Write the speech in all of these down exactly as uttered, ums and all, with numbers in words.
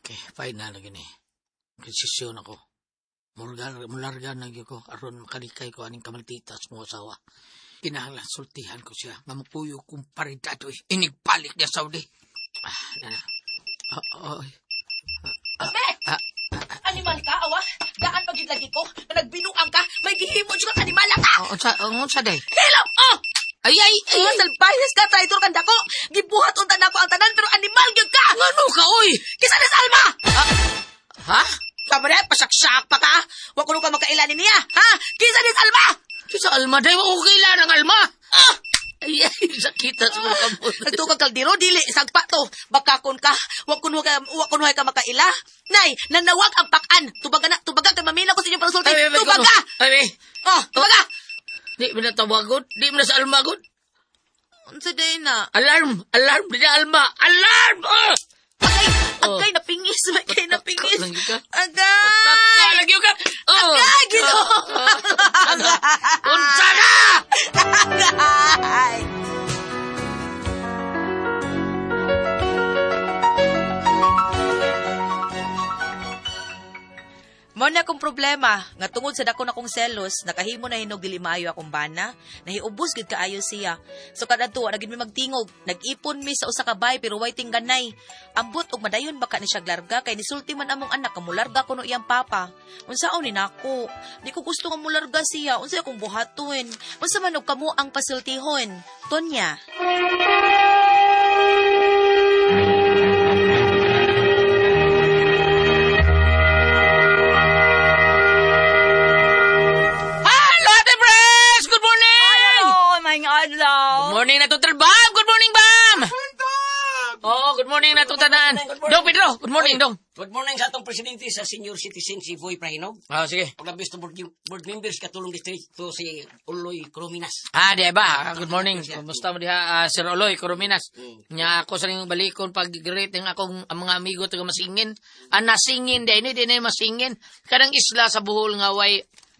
Okay, fine na lagi ni. Konsesyon ako. Mularga, mularga na gyud ko aron makalikay ko aning kamaltitas mo asawa. Kinahanglan sultihan ko siya. Mamupuyo kong paridado eh. Inigpalik niya Saudi. Ah, nana. Oh, oh. Ah, ah, ah, animal ka, awa? Daan pagid lagi ko. Nagbinuang ka. May gihimo jud kang animal ka. Oh, unsa, unsa day? Hello, oh! Ay, ay, ay. Oh, salbayes ka, traitor kang dako. Gibuhat unta nako ang tanan pero animal gyud ka. Ngano ka, oy? Kisa ni Salma. Ah, ha? Sabre, pasaksak pa ka. Wa kuno ka makailanin niya, ha? Kisa ni Salma. Kisa Alma day, wa ko kailan ang Alma. Ah! Ay, ay, sakita sa mga kamot. Nagtukang kaldero, dili, sagpa to. Bakakon ka, wag kuno ka, wag kuno ka makaila. Nay, nanawag ang pakan. Tubaga na, tubaga, kay mamila ko sa inyong pangsulti. Ay, ay, ay, Tubaga! Ay, ay. Oh, tubaga! Di mo na tawagod? Di mo na sa Alma god? Unsa day na? Alarm! Alarm! Di na Alma! Alarm! Oh! Agay, Oh. agay, napingis, agay, napingis. Lagi ka? Agay! Lagi ka? Oh! Agay, gino! Unsa na! Agay! Mo na akong problema, nga tungod sa dako na kong selos, nakahimo na hinog dili maayo akong bana, nahiubos gid kaayo siya. So kadadto na gid mi magtingog, nag-ipon mi sa usa ka bay pero way tingganay. Ambot og madayon baka ni siya larga kay nisulti man among anak kamularga kuno iyang papa. Unsaon ni nako? Di ko gusto nga mularga siya, unsa akong buhaton? Unsa man og kamo ang pasultihon? Tonya. Good morning na total Bam! Good morning, Bam! Oo, good morning na to tanan. Dong, Pedro, good morning, Dong. Good morning sa atong presidente sa senior citizen si Boy Prahinog. Ah, sige. Paglabi sa board, board members katulong distrito si Uloy Corominas. Ah, di ba? Good morning. Kumusta mo diha, uh, Sir Oloy Corominas? Mm. Nya ako sa ning balikon pag greet ng akong ang mga amigo taga Masingin. Ah, nasingin din, di na masingin. Kadang isla sa Bohol nga way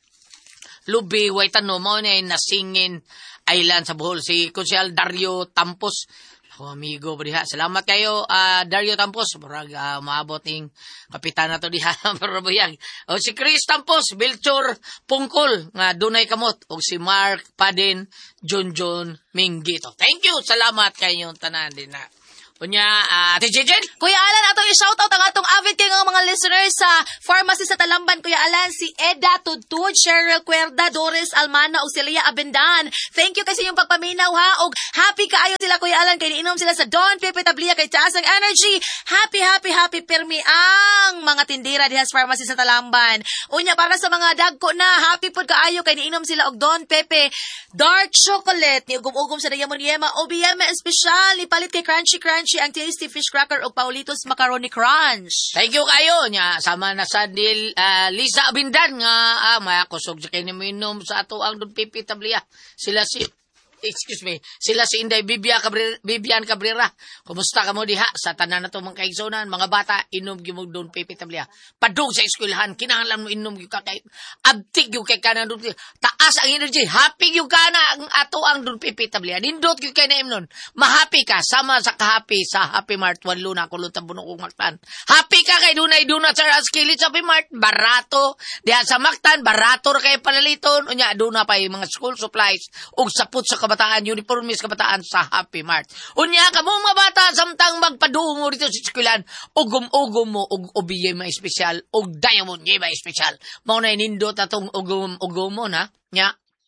lubi, way tano mo na nasingin island sa Bohol. Si Konsyal Dario Tampos. Ako, amigo ba diha? Salamat kayo, uh, Dario Tampos. Murag uh, maabot ng kapitan na to diha. Marabuyag. O si Chris Tampos, Bilchor Pungkol, nga dunay kamot. O si Mark Padin, John John Minggito. Thank you. Salamat kayo tanan din na. Kunya, uh, Ate Jejen? Kuya Alan, atong i-shoutout ang atong avid kayo ng mga listeners sa pharmacy sa Talamban. Kuya Alan, si Eda Tudtud, Cheryl Cuerda, Doris Almana, o Celia Abendan. Thank you kasi yung pagpaminaw ha. Og happy kaayo sila Kuya Alan, kay niinom sila sa Don Pepe Tablia kay taas ang energy. Happy, happy, happy permi ang mga tindira diha sa pharmacy sa Talamban. Unya, para sa mga dagko na, happy pod kaayo kay niinom sila og Don Pepe Dark Chocolate. Ni ugom-ugom sa Diamond Yema, O B M Espesyal, ipalit kay Crunchy Crunchy ang tasty fish cracker o Paulitos Macaroni Crunch. Thank you kayo nya sama na sa dil uh, Lisa Abindan nga ah, maya kusog sa kini minom sa ato ang Don Pepe Tablia. Sila si excuse me, sila si Inday Bibia Cabrera, Bibian Cabrera. Kumusta ka mo diha sa tanan na to mga kaigsonan, mga bata, inom gyud Don Pepe Tablia. Padung sa eskwelahan, kinahanglan mo inom gyud ka kay abtik gyud kay kana Don Pepe. Taas ang energy, happy gyud kana ang ato ang Don Pepe Tablia. Nindot gyud kay na imnon. Mahappy ka sama sa kahappy sa Happy Mart one luna kulot ang bunok ug Mactan. Happy ka kay dunay dunat sa Raskili sa Happy Mart, barato. Diha sa Mactan, barato ra kay panaliton. Unya aduna pa yung mga school supplies ug saput sa kabataan, uniformes kabataan sa Happy Mart. Unya ka mo mga bata samtang magpadungo dito sa eskwelahan, ugom-ugom mo og obiye ma espesyal og Diamond Yema espesyal. Mao na nindot atong ugom-ugom mo na nya.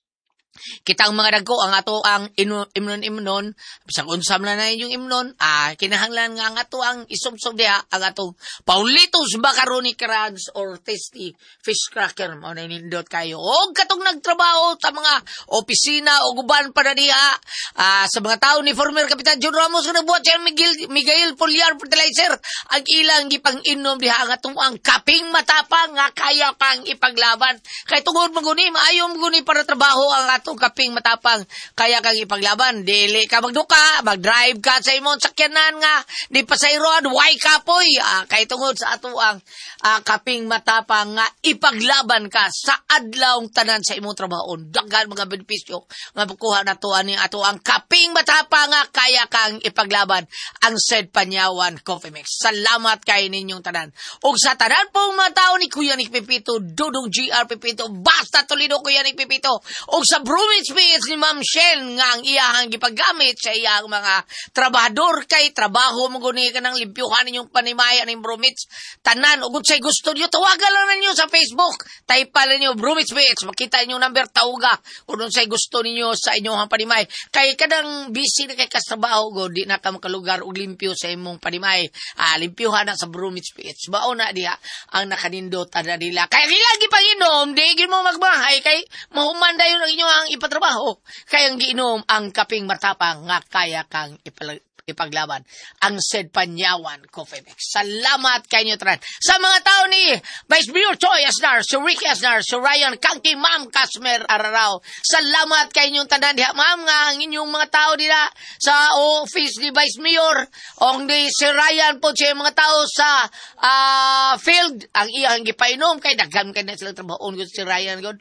Kita ang mga dagko ang ato ang imnon-imnon bisag unsam na na yung imnon ah kinahanglan nga ang ato ang isubsob diha ang atong Paulitos Macaroni Crunch or tasty fish cracker mao na nindot kayo og katong nagtrabaho sa mga opisina o guban pa na diha ah, sa mga tao ni former Kapitan John Ramos nga nagbuhat siya Miguel Miguel Poliar Fertilizer ang ilang gipang-inom diha ang atong ang kaping matapang nga kaya pang ipaglaban kay tungod maguni maayo maguni para trabaho ang ato atong kaping matapang kaya kang ipaglaban. Dili ka magduka, mag-drive ka sa imong sakyanan nga di pasayroan, way kapoy. Ah, kay tungod sa ato ang ah, kaping matapang nga ipaglaban ka sa adlawng tanan sa imong trabaho. Daghan mga benepisyo nga makuha nato ani ato ang kaping matapang nga kaya kang ipaglaban ang said Panyawan Coffee Mix. Salamat kay ninyong tanan. Ug sa tanan pong mga tao ni Kuya Nick Pipito, Dudong G R Pipito, basta Toledo Kuya Nick Pipito, ug sa Bromage Space ni Ma'am Shell nga ang iyahang gipagamit sa iyang mga trabahador kay trabaho mo guni ka ng limpyuhan ninyong panimaya ng Bromage. Tanan, ug say gusto niyo, tawagan lang ninyo sa Facebook. Type pa ninyo Bromage Space, makita niyo number, tawaga kung say gusto ninyo sa inyong panimay. Kay kadang busy na kay kastrabaho go, di na ka makalugar og limpyo sa imong panimay. Ah, limpyuhan na sa Bromage Space. Bao na diha ang nakanindot ana nila. Kaya ilagi panginom, di gid mo magbahay kay mahuman dayon ang inyong ang ipatrabaho. Kaya ang giinom ang kaping matapang nga kaya kang ipal- ipaglaban ang said Panyawan Coffee Mix. Salamat kay inyo tanan. Sa mga tao ni Vice Mayor Choi Asnar, si Ricky Asnar, si Ryan Kangki, Ma'am Kasmer Araraw. Salamat kay inyong tanan diha, ma'am, nga ang inyong mga tao dira sa office ni Vice Mayor. Ong di si Ryan po siya mga tao sa uh, field ang iyang gipainom kay daghan kay na silang trabaho gud si Ryan gud.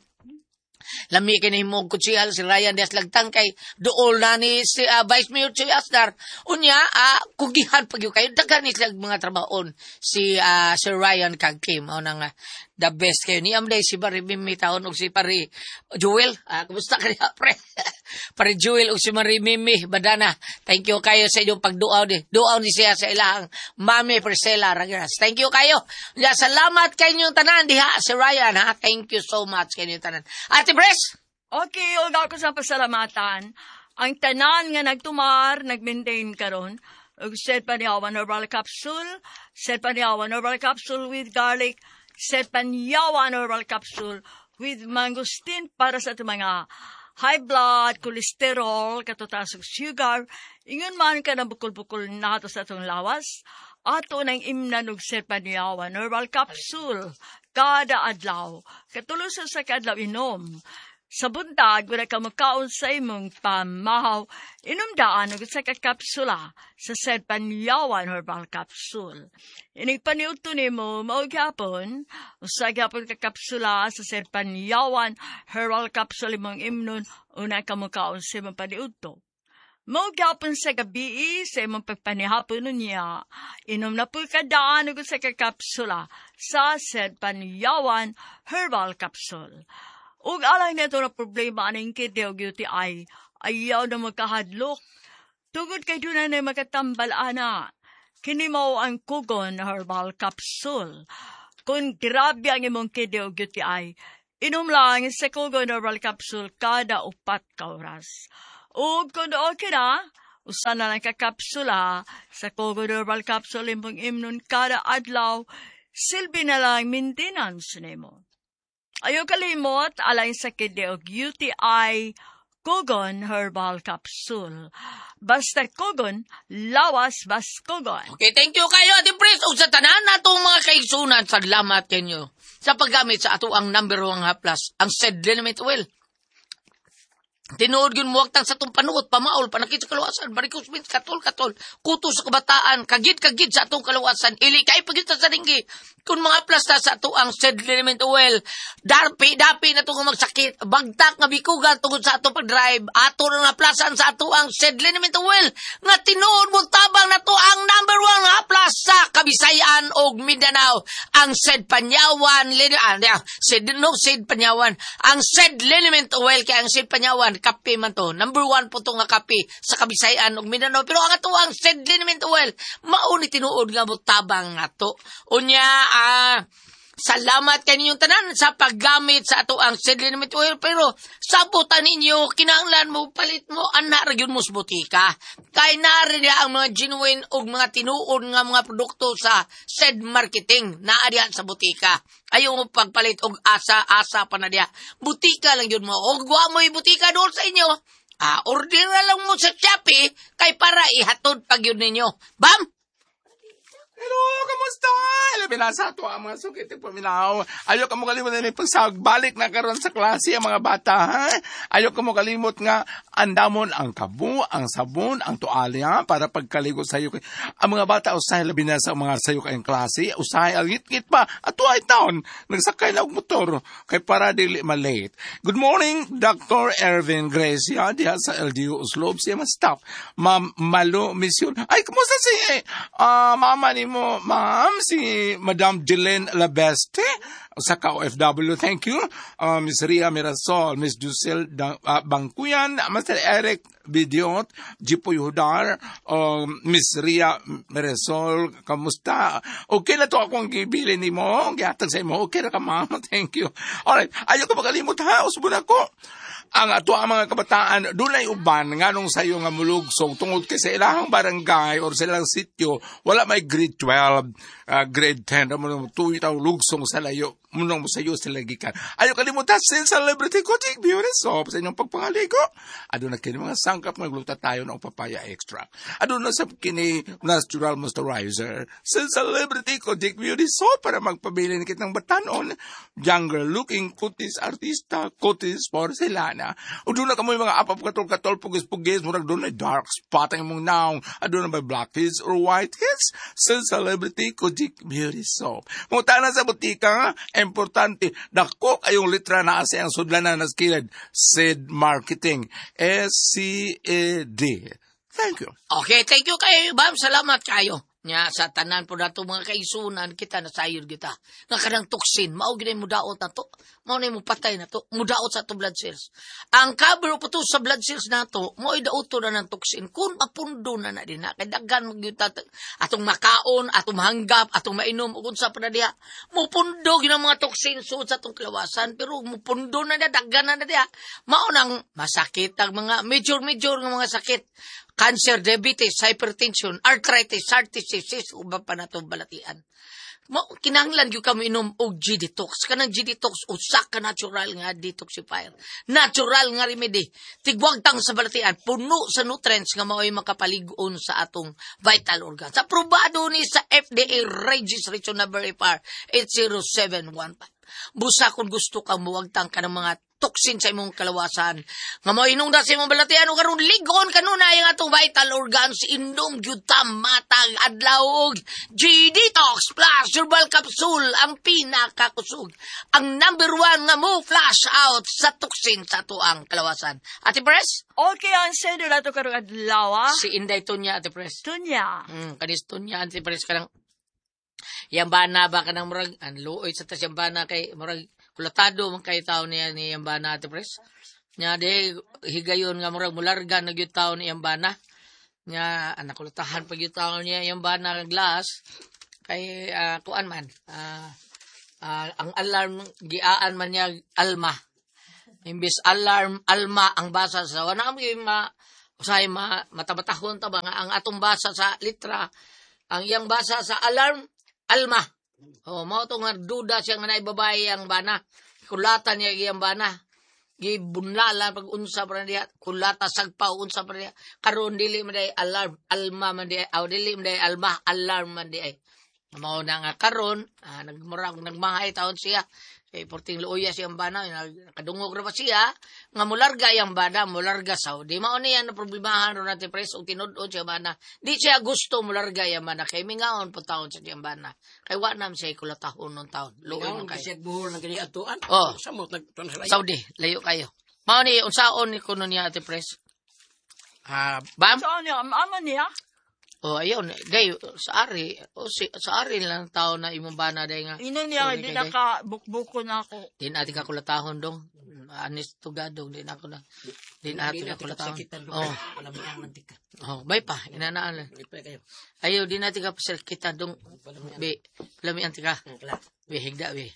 Lami kini mo kutsihal si Ryan Diaz Lagtang kay duol na ni si uh, Vice Mayor Choy Asnar. Unya, uh, kugihan pag kayo, daghan ni silang mga trabaon si uh, si Ryan Kagkim. O nang uh, the best kayo. Ni Amday si Pari Mimi taon o si Pari Jewel. Uh, kumusta ka niya, pre? Pari Jewel o si Mari Mimi Badana. Thank you kayo sa inyong pagduaw ni. Duaw ni siya sa ilahang Mami Priscilla Ragiras. Thank you kayo. Ya, salamat kayo inyong tanan diha si Ryan. Ha? Thank you so much kayo inyong tanan. Ate Bres? Okay, huwag ako sa pasalamatan. Ang tanan nga nagtumar, nag-maintain karon. Set Panyawan Herbal Capsule, Set Panyawan Herbal Capsule with garlic, Set Panyawan Herbal Capsule with mangosteen para sa ito mga high blood, cholesterol, katutas og sugar. Ingon man ka na bukol-bukol na ito sa itong lawas. Ato nang imnan og Set Panyawan Herbal Capsule kada adlaw. Katulo sa sa kadlaw inom. Sa buntag, wala ka magkaon sa imong pamahaw, inumdaan og sa kakapsula sa Set Panyawan Herbal Capsule. Inig paniuto ni mo, maugyapon, usa gyapon kakapsula sa Set Panyawan Herbal Capsule imong imnon, una ka magkaon sa imong paniuto. Maugyapon sa gabi sa imong pagpanihapon niya, inom na po kadaan og sa kakapsula sa Set Panyawan Herbal Capsule. Ug alay nito na problema aning kidney ug U T I, ayaw na magkahadlok. Tugod kay doon na makatambal ana. Kini mo ang Kugon Herbal Capsule. Kung grabe ang imong kidney ug U T I, inom lang sa Kugon Herbal Capsule kada upat ka oras. Ug kung okay na, usa na lang kakapsula sa Kugon Herbal Capsule imong imnon kada adlaw, silbi na lang maintenance nimo. Ayaw kalimot, alay sa kidney og U T I, Kugon Herbal Capsule. Basta Kugon, lawas bas Kugon. Okay, thank you kayo, Ate Pris. O sa tanan na itong mga kaigsunan, salamat kanyo sa paggamit sa ato ang number one haplas, ang said liniment oil. Tinuod yun muwagtang sa itong panuot, pamaol, panakit sa kaluwasan, barikos means katol-katol, kuto sa kabataan, kagid-kagid sa itong kaluwasan, ili kay pagit sa ringgi. Kung mga plasta sa ito ang said liniment oil, darpi-dapi na itong magsakit, bagtak nga bikugan tungod sa itong pag-drive, ato na naplasan sa ito ang said liniment oil, nga tinuod mo tabang na ito ang number one haplas sa Kabisayan o Mindanao, ang said Panyawan, ah, said, no, said Panyawan, ang said liniment oil, kaya ang said Panyawan, kape man to. Number one po to nga kape sa Kabisayan ug Mindanao. Pero ang ato ang said liniment oil, mauni tinuod nga mutabang ato. Unya, ah, salamat kaninyong tanan sa paggamit sa ato ang said liniment oil. Pero sabutan ninyo, kinahanglan mo, palit mo, anak ra gyud mo sa butika. Kay nari ang mga genuine ug mga tinuod nga mga produkto sa said marketing na diha sa butika. Ayaw mo pagpalit og asa-asa pa na diya. Butika lang yun mo. O guwa mo yung butika doon sa inyo. Ah, order na lang mo sa Shopee kay para ihatod pag yun ninyo. Bam! Hello, kamusta? Hello, Ay, binasa to ang mga sukit ng paminaw. Ayaw ka mo kalimot na pagsabalik na karon sa klase ang mga bata, ha? Ayaw ka mo kalimot nga andamon ang kabu, ang sabon, ang tuwalya para pagkaligo sa iyo. Ang mga bata usahay labi na sa mga sayo kayong klase, usahay ang ngit-ngit pa at tuway taon. Nagsakay na og motor kay para dili malate. Good morning, Doctor Ervin Gracia, diha sa L D U Uslob, siya mas staff. Ma'am Malo Mission. Ay, kumusta si uh, mama ni mo, ma'am, si Madam Jelen Labeste, sa ka O F W, thank you. Uh, Miss Ria Mirasol, Miss Dusel uh, Bangkuyan, Master Eric Bidiot, Jipoy Hudar, um, Miss Ria Mirasol, kamusta? Okay na to akong gibili ni mo, gihatag sa imo, okay na ka ma'am, thank you. Alright, ayaw ko makalimot ha, usbon ako. Ang ato ang mga kabataan, dunay uban nga nung sayo nga mulugsog tungod kay sa ilahang barangay or sa ilang sityo, wala may grade twelve, uh, grade ten, mo tuwi taw lugsong sa layo, munong mo sayo sila gikan. Ayaw kalimutan sin celebrity ko, take beauty soap sa inyong pagpangaligo. Ado na kini mga sangkap, magluta tayo ng papaya extra. Ado na sa kini natural moisturizer, sin celebrity ko, take beauty soap para magpabili ni kitang batanon, younger looking kutis artista, kutis porcelana. O doon na kamoy mga apap katol-katol, pugis-pugis, murag doon na dark spot ang mong naong, ado na ba blackheads or whiteheads, sin celebrity ko, take beauty soap. Munta na sa butika, importante, dako kayong litra na asa ang sudlanan na skilled seed marketing, S C A D. Thank you. Okay, thank you kayo, Bam. Salamat kayo. Nya sa tanan po nato mga kaisunan kita na sayod kita. Nga kanang toksin, mao gid mo daot na to. Mao na mo patay na to. Mudaot sa to blood cells. Ang cover po to sa blood cells nato, mo idaot to na ng toksin. Kun mapundo na na din na kay daghan magyuta atong makaon, atong hanggap, atong mainom ug unsa pa na diha. Mo pundo gid ang mga toksin suod sa atong kalawasan, pero mo pundo na na daghan na na diha. Mao nang masakit ang mga major-major nga mga sakit. Cancer, diabetes, hypertension, arthritis, heart disease, uba pa na itong balatian. Mo, kinahanglan yung kami inom og G-Detox. Kanang G-Detox, usak ka natural nga detoxifier. Natural nga remedy. Tigwagtang sa balatian, puno sa nutrients nga mao'y makapaligon sa atong vital organs. Aprobado ni sa F D A registration number F R eight zero seven one five. Busa kung gusto kang muwagtang ka ng mga toksin sa imong kalawasan. Nga mo inungda sa imong balatian o karon ligon kanuna yung atong vital organs inom gyud ta matag adlaw G-Detox Plus Herbal Capsule ang pinakakusog. Ang number one nga mo flash out sa toksin sa tuang kalawasan. Ate Pres? Okay, ang sendo na to karong adlaw. Si Inday Tunya, Ate Pres. Tunya. Hmm, kanis Tunya, Ate Pres kanang Yambana ba kanang murag ang luoy sa tas Yambana kay murag kulatado man kay tawo niya ni Yambana, Ate Pres. Nya de higayon nga murag mularga na gyud tawo ni Yambana. Nya anak kulatahan pag gyud tawo niya Yambana nga glass kay uh, kuan man. Uh, uh, ang alarm giaan man niya Alma. Imbis alarm Alma ang basa sa wana mo ma usay ma matabatahon ta ba nga ang atong basa sa litra ang iyang basa sa alarm Alma. Oh, mao to nga duda siya nga naibabay ang bana. Kulatan niya iyang bana. Gibunlala pag unsa pa niya kulata sagpa unsa pa niya. Karon dili man day alarm Alma man day aw dili man day Alma alarm man day. Mao na nga karon ah, nagmurag nagmahay taon siya. Kay porting luoya siyang bana, nakadungog ra pa siya, nga mularga yang bana, mularga Saudi. Mao niya na problemahan ro natin pres og tinud-od siya bana. Di siya gusto mularga yang bana kay mingaon po taon sa siyang bana. Kay wa nam siya kulatahon non taon. Luoy man kay. Kasi buhol na gani atuan. Oh, samot nagtuan sa layo. Saudi, layo kayo. Mao ni unsaon ni kuno niya ate pres. Ah, bam. Saan niya? Ama niya? Oh, ayun, day sa ari, o si, sa ari lang tao na imong bana day nga. Ino niya, Sorry, di kay na day. ka bukbuko na ako. Din ati ka kulatahon dong. Anis tugadong din ako na. Din ati ka kulatahon. Oh, Wala mo ang mantika. oh, bay pa, inanaan lang. Ipay kayo. Ayo din natin ka pasal kita dong. Be, lami anti ka. Ang klat. Be higda be.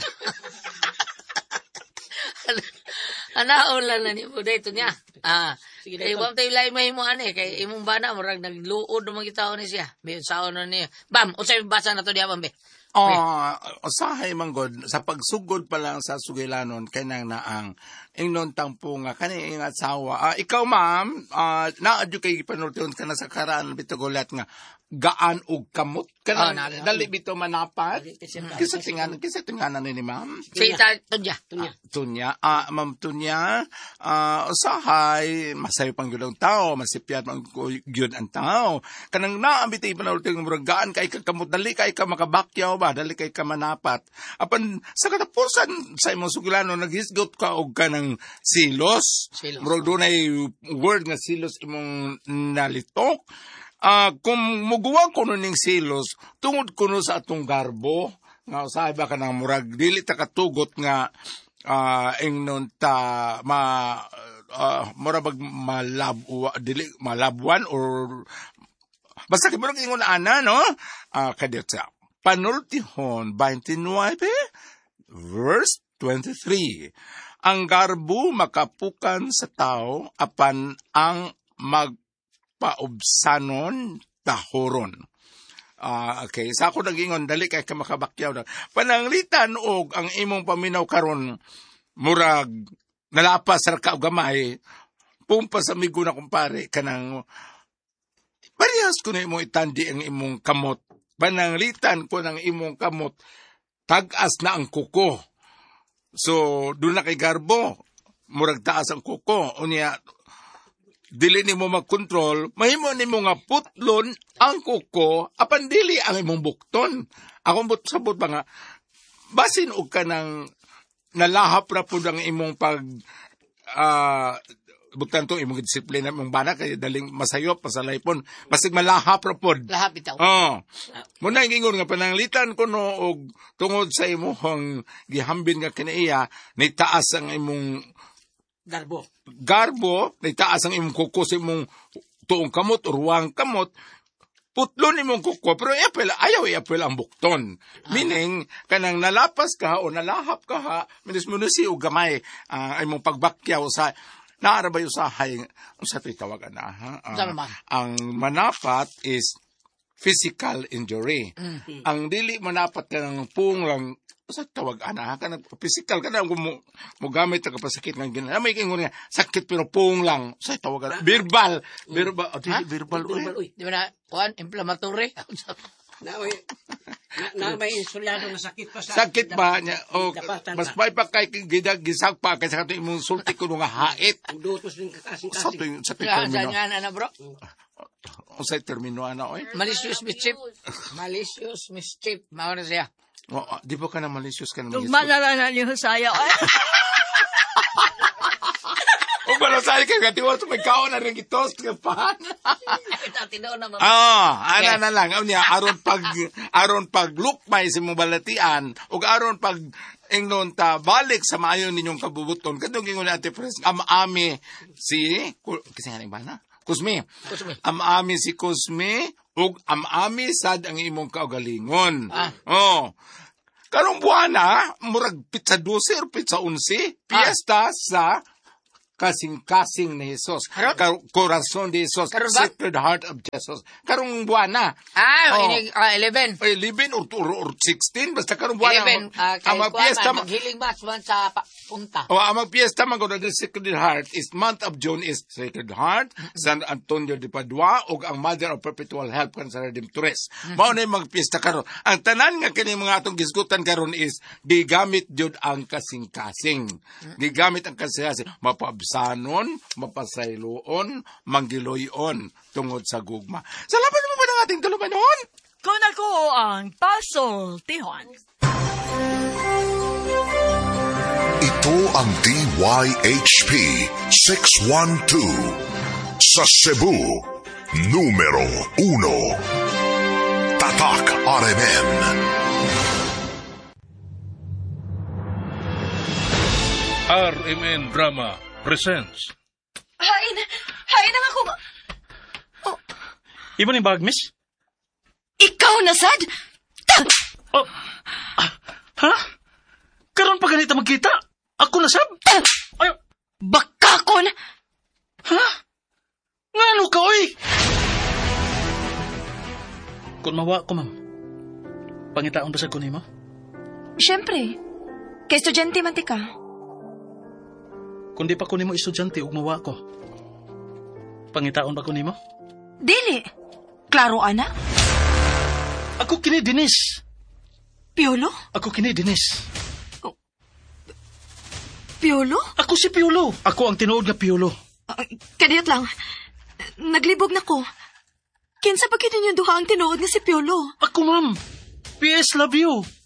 Anaon lang na ni mo dito niya. Ah, Sige, kay dito. bam tayo lay may mo ane kay imong bana murag nagluod naman kita ni siya. Be saon na niya. Bam, unsay basa na to diha bam be. Oh, usahay manggod sa pagsugod pa lang sa sugilanon kanang naang ingnon tampo nga kani ing asawa. Ah, ikaw ma'am, ah, naa jud kay panultiyon ka na sa karaan bitagulat nga gaan og kamot. Oh, Kanang nari- dali bito manapat. Dali, kasi- Kisa tinganan, kisa tinganan ni ma'am. Si Ita Tunya. Tunya. Tunya, ah, ma'am Tunya, ah, usahay, masayo pang yun ang tao, masipyat pang yun ang tao. Kanang naambit ay panauting muragaan kay kakamot, dali kay ka makabakyaw ba, dali kay ka manapat. Apan, sa katapusan, sa imong sugilano, naghisgot ka og ka ng silos. Silos. Murag doon ay word nga silos imong nalitok. Ah, kung muguwag ko nun ning silos, tungod ko nun sa atong garbo, nga usahay ba ka ng murag, dili ta katugot nga, ah, ingnon ta, ma, ah, murag malabwa, dili, malabwan, or, basta kimurag ingon ana, no? Ah, kadit sa, Panultihon twenty-nine, verse twenty-three. Ang garbo makapukan sa tao, apan ang mag paubsanon tahoron. Ah, okay. Sa ako nag-ingon, dali kay ka makabakyaw na. Pananglitan og ang imong paminaw karon murag nalapas sa kagamay, pumpa sa migo na kumpare, kanang parehas ko na imong itandi ang imong kamot. Pananglitan ko ng imong kamot, tagas na ang kuko. So, doon na kay garbo, murag taas ang kuko. Unya, dili nimo mag-control, mahimo nimo nga putlon ang kuko, apan dili ang imong bukton. Akong but sabot ba nga, basin og ka ng nalahap ra pud ang imong pag, ah, uh, buktan to imong disiplina imong bana, kay daling masayop, masalaypon, basig malahap ra pud. Lahap bitaw. Oh. Muna ingon nga pananglitan ko no og tungod sa imong gihambin nga kinaiya, ni taas ang imong Garbo. garbo, na itaas ang imong kuko sa imong tuong kamot, ruwang kamot, putlon imong kuko, pero iapel, ayaw iapel ang bukton. Meaning, kanang nalapas ka o nalahap ka ha, minis-munisi o gamay, uh, imong pagbakyaw sa, naarabay usahay, sa ito'y tawagan na ha? Uh, Sama. ang manapat is physical injury. Mm. Ang dili manapat ka ng pung lang, sa tawag ana ka nag physical ka na mo mo gamit ka pasakit ng gina may kingon nga sakit pero pung lang sa tawag verbal verbal oh, Ha? verbal Verbal, uy uy. Di ba na, kuhan, inflammatory? Na, uy. Na, na may insulyado na sakit pa sa... sakit ba niya o Dapatan mas na. may pa kay gidag gisag pa kay sa kato imong sulti ko nga hait Ang dutos din sa kakasing-kasing. tuwing sa tuwing Kaya, saan termino nga na na, bro? o sa termino ana oy Malicious mischief. Malicious mischief. Mao na siya. o oh, di ba ka na malicious ka na Tugma na lang na niyo saya. Ay, o balasay ka gatiwa sa may kaon na rin gitos ka pa Tinoon na Ah, ana na lang. Unya aron pag aron pag lukmay sa mong balatian ug aron pag ingnon ta balik sa maayo ninyong kabubuton. Kadtong ingon ate pres am-ami si kasi nga ba na? Kusme. Kusme. Am-ami si Kusme ug am-ami sad ang imong kaugalingon. Ah. Oh. Karong buwana, murag pizza twelve or pizza eleven, fiesta sa kasing-kasing ni Jesus. Karon? Kar- Corazon de Jesus. Karon ba? Sacred Heart of Jesus. Karong buwan na. Ah, Oh. ini, ah, eleven. eleven or, or, or sixteen. Basta karong buwan eleven. na. Ah, kay Ang magpiesta, kuwan, maghiling match man sa pa- punta. o ang magpiesta man kung ng Sacred Heart is month of June is Sacred Heart, San Antonio de Padua, o ang Mother of Perpetual Help kan sa Redemptores. Mao na yung magpiesta karon. Ang tanan nga kini mga atong gisgutan karon is gigamit jud ang kasing-kasing. Gigamit ang kasing-kasing. Mapabsanon, mapasayloon, manggiloyon tungod sa gugma. Salamat mo ba ng ating tulumanon? kung ako ang pasultihon. Ito ang D Y H P six one two sa Cebu, numero uno. Tatak R M N. R M N Drama presents. Hain, hain ang ako. Iba ni bag, miss? Ikaw na sad? Oh. Ah, ha? Karon pa ganito magkita? Ako na sab? Ay, Bakakon! ha? Ngano ka, oy? Kung mawa ko, ma'am. Pangitaon ba sa kunin mo? Siyempre, kay estudyante man ti ka. Kung di pa kunin mo estudyante ug mawa ko. Pangitaon ba kunin mo? Dili. Klaro, ana? Ako kini Dinis. Piolo? Ako kini Dinis. Piolo? Ako si Piolo. Ako ang tinuod nga Piolo. Uh, kadiyot lang. Naglibog na ko. Kinsa pa kita niyo duha ang tinuod nga si Piolo? Ako, ma'am. P S love you.